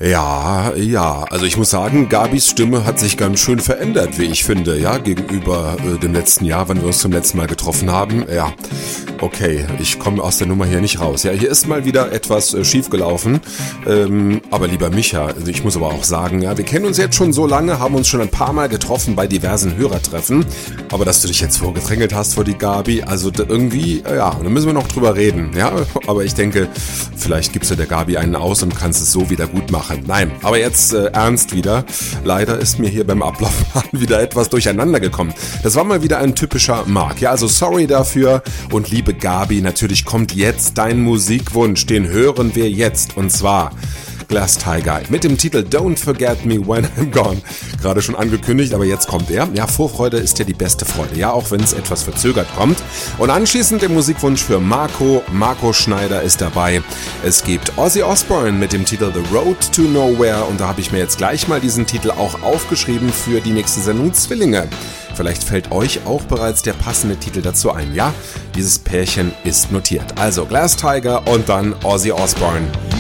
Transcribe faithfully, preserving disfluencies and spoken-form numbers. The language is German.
Ja, ja, also ich muss sagen, Gabis Stimme hat sich ganz schön verändert, wie ich finde, ja, gegenüber äh, dem letzten Jahr, wann wir uns zum letzten Mal getroffen haben. Ja, okay, ich komme aus der Nummer hier nicht raus. Ja, hier ist mal wieder etwas äh, schiefgelaufen, ähm, aber lieber Micha, also ich muss aber auch sagen, ja, wir kennen uns jetzt schon so lange, haben uns schon ein paar Mal getroffen bei diversen Hörertreffen, aber dass du dich jetzt vorgedrängelt hast vor die Gabi, also d- irgendwie, äh, ja, da müssen wir noch drüber reden, ja, aber ich denke, vielleicht gibst du der Gabi einen aus und kannst es so wieder gut machen. Nein, aber jetzt äh, ernst wieder. Leider ist mir hier beim Ablaufplan wieder etwas durcheinander gekommen. Das war mal wieder ein typischer Mark. Ja, also sorry dafür. Und liebe Gabi, natürlich kommt jetzt dein Musikwunsch. Den hören wir jetzt. Und zwar Glass Tiger mit dem Titel Don't Forget Me When I'm Gone. Gerade schon angekündigt, aber jetzt kommt er. Ja, Vorfreude ist ja die beste Freude. Ja, auch wenn es etwas verzögert kommt. Und anschließend der Musikwunsch für Marco. Marco Schneider ist dabei. Es gibt Ozzy Osbourne mit dem Titel The Road to Nowhere. Und da habe ich mir jetzt gleich mal diesen Titel auch aufgeschrieben für die nächste Sendung Zwillinge. Vielleicht fällt euch auch bereits der passende Titel dazu ein. Ja, dieses Pärchen ist notiert. Also Glass Tiger und dann Ozzy Osbourne.